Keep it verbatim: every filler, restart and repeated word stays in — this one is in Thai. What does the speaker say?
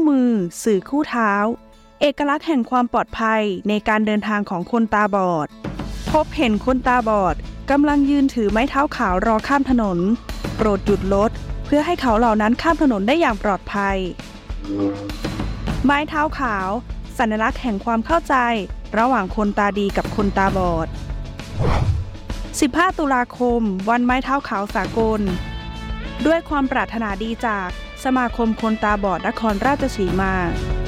มือสื่อคู่เท้าเอกลักษณ์แห่งความปลอดภัยในการเดินทางของคนตาบอดพบเห็นคนตาบอดกำลังยืนถือไม้เท้าขาวรอข้ามถนนโปรดหยุดรถเพื่อให้เขาเหล่านั้นข้ามถนนได้อย่างปลอดภัยไม้เท้าขาวสัญลักษณ์แห่งความเข้าใจระหว่างคนตาดีกับคนตาบอดสิบห้าตุลาคมวันไม้เท้าขาวสากลด้วยความปรารถนาดีจากสมาคมคนตาบอดนครราชสีมา